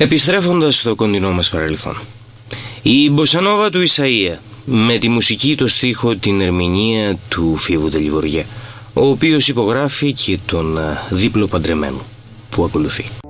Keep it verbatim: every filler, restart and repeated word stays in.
Επιστρέφοντας στο κοντινό μας παρελθόν, η μποσανόβα του Ισαΐα, με τη μουσική, το στίχο, την ερμηνεία του Φίβου Τελιβοριά, ο οποίος υπογράφει και τον δίπλο παντρεμένο που ακολουθεί.